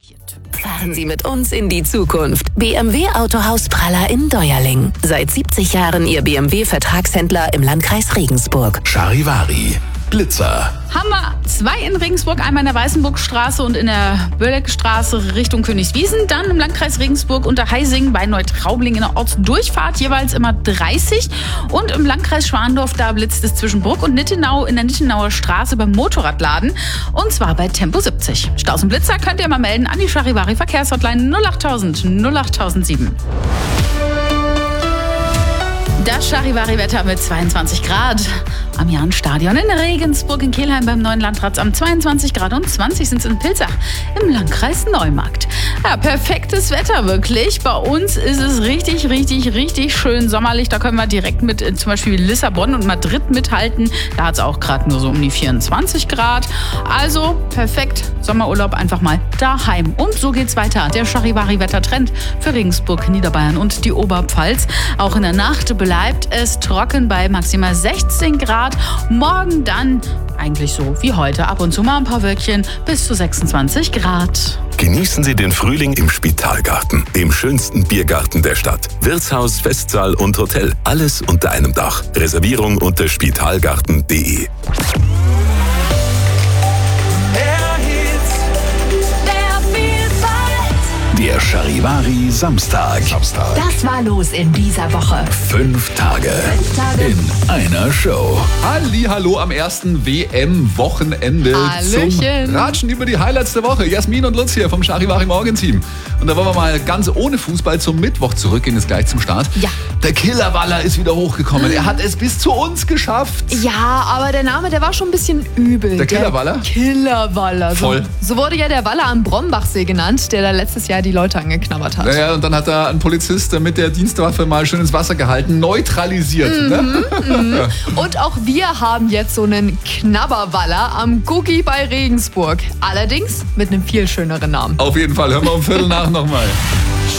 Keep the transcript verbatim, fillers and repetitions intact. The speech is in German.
Fahren Sie mit uns in die Zukunft. B M W Autohaus Praller in Deuerling. Seit siebzig Jahren Ihr B M W-Vertragshändler im Landkreis Regensburg. Charivari, Glitzer. Haben wir zwei in Regensburg, einmal in der Weißenburgstraße und in der Böllekstraße Richtung Königswiesen. Dann im Landkreis Regensburg unter Heising bei Neutraubling in der Ortsdurchfahrt jeweils immer dreißig. Und im Landkreis Schwandorf, da blitzt es zwischen Bruck und Nittenau in der Nittenauer Straße beim Motorradladen. Und zwar bei Tempo siebzig. Staus und Blitzer könnt ihr mal melden an die Charivari Verkehrshotline null acht null null null acht null sieben. Das Charivari-Wetter mit zweiundzwanzig Grad am Jahnstadion in Regensburg, in Kelheim beim neuen Landratsamt zweiundzwanzig Grad und zwanzig sind es in Pilzach im Landkreis Neumarkt. Ja, perfektes Wetter wirklich. Bei uns ist es richtig, richtig, richtig schön sommerlich. Da können wir direkt mit äh, zum Beispiel Lissabon und Madrid mithalten. Da hat es auch gerade nur so um die vierundzwanzig Grad. Also perfekt, Sommerurlaub einfach mal daheim. Und so geht's weiter. Der Charivari-Wettertrend für Regensburg, Niederbayern und die Oberpfalz. Auch in der Nacht bleibt es trocken bei maximal sechzehn Grad. Morgen dann eigentlich so wie heute. Ab und zu mal ein paar Wölkchen bis zu sechsundzwanzig Grad. Genießen Sie den Frühling im Spitalgarten, dem schönsten Biergarten der Stadt. Wirtshaus, Festsaal und Hotel. Alles unter einem Dach. Reservierung unter spitalgarten punkt de. Der Charivari Samstag. Samstag. Das war los in dieser Woche. Fünf Tage, Fünf Tage in einer Show. Hallihallo am ersten W M-Wochenende Hallöchen. zum Ratschen über die Highlights der Woche. Jasmin und Lutz hier vom Charivari Morgenteam. Und da wollen wir mal ganz ohne Fußball zum Mittwoch zurückgehen, jetzt gleich zum Start. Ja. Der Killerwaller ist wieder hochgekommen. Er hat es bis zu uns geschafft. Ja, aber der Name, der war schon ein bisschen übel. Der Killerwaller? Killerwaller. So, Voll. so wurde ja der Waller am Brombachsee genannt, der da letztes Jahr die Leute angeknabbert hat. Naja, und dann hat da ein Polizist mit der Dienstwaffe mal schön ins Wasser gehalten, neutralisiert. Mhm, ne? mhm. Und auch wir haben jetzt so einen Knabberwaller am Guggi bei Regensburg. Allerdings mit einem viel schöneren Namen. Auf jeden Fall, hören wir um Viertel nach nochmal.